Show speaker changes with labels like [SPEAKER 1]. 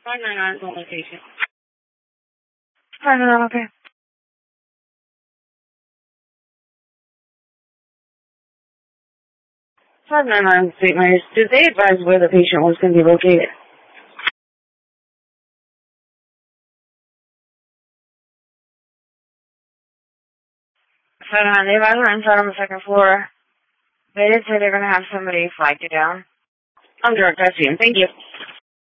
[SPEAKER 1] 599 is on location.
[SPEAKER 2] 599, okay.
[SPEAKER 1] 599 St. Mary's. Did they advise where the patient was going to be located? 599, they advised we're inside on the second floor. They did say they're going to have somebody flag you down. I'm direct, I see him. Thank you.